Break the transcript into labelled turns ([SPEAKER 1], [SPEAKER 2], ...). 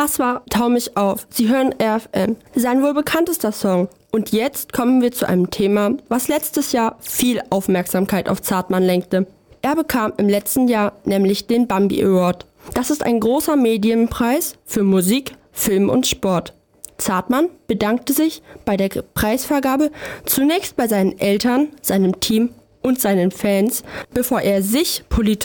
[SPEAKER 1] Das war Tau mich auf. Sie hören RFM. Sein wohl bekanntester Song. Und jetzt kommen wir zu einem Thema, was letztes Jahr viel Aufmerksamkeit auf Zahrtmann lenkte. Er bekam im letzten Jahr nämlich den Bambi Award. Das ist ein großer Medienpreis für Musik, Film und Sport. Zahrtmann bedankte sich bei der Preisvergabe zunächst bei seinen Eltern, seinem Team und seinen Fans, bevor er sich politisch